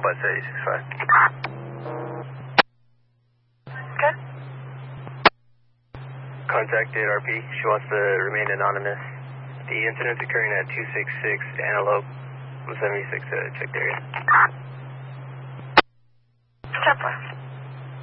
by 3065. Good. Contact RP. She wants to remain anonymous. The incident's occurring at 266 Antelope. 76 check the area. Step left.